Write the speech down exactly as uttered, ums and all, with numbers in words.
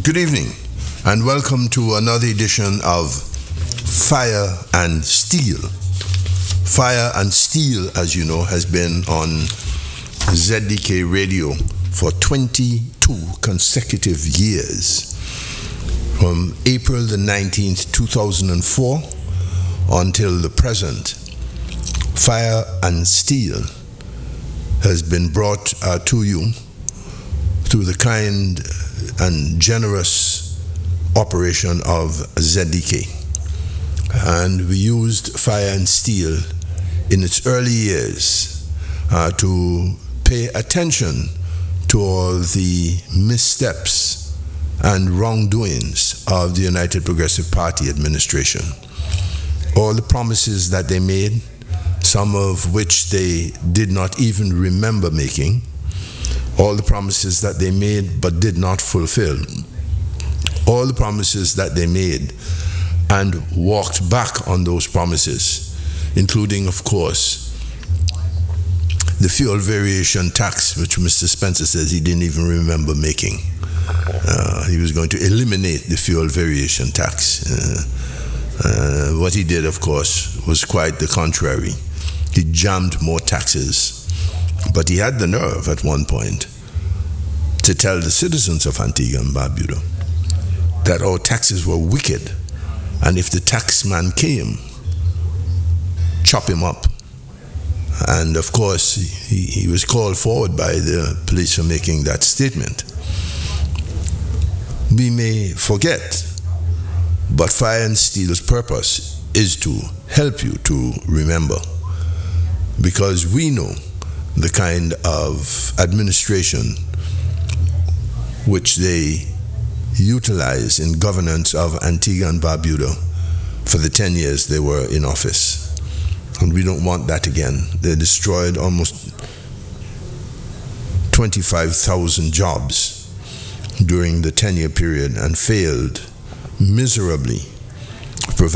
Good evening, and welcome to another edition of Fire and Steel. Fire and Steel, as you know, has been on Z D K Radio for twenty-two consecutive years, from April the nineteenth, two thousand four until the present. Fire and Steel has been brought uh, to you through the kind and generous operation of Z D K. And we used Fire and Steel in its early years uh, to pay attention to all the missteps and wrongdoings of the United Progressive Party administration. All the promises that they made, some of which they did not even remember making, all the promises that they made but did not fulfill, all the promises that they made and walked back on those promises, including, of course, the fuel variation tax, which Mister Spencer says he didn't even remember making. Uh, he was going to eliminate the fuel variation tax. Uh, uh, what he did, of course, was quite the contrary. He jammed more taxes. But he had the nerve at one point to tell the citizens of Antigua and Barbuda that our taxes were wicked, and if the taxman came, chop him up. And of course, he, he was called forward by the police for making that statement. We may forget, but Fire and Steel's purpose is to help you to remember, because we know the kind of administration which they utilize in governance of Antigua and Barbuda for the ten years they were in office. And we don't want that again. They destroyed almost twenty-five thousand jobs during the ten-year period and failed miserably